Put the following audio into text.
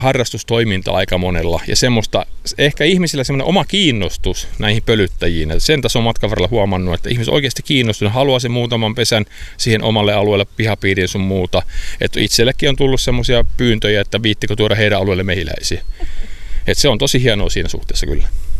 harrastustoimintaa aika monella ja semmoista, ehkä ihmisillä semmoinen oma kiinnostus näihin pölyttäjiin. Sen tason matkan varrella huomannut, että ihmiset oikeasti kiinnostunut, haluaa sen muutaman pesän siihen omalle alueelle, pihapiiriin sun muuta. Että itsellekin on tullut semmoisia pyyntöjä, että viittikö tuoda heidän alueelle mehiläisiä. Että se on tosi hienoa siinä suhteessa kyllä.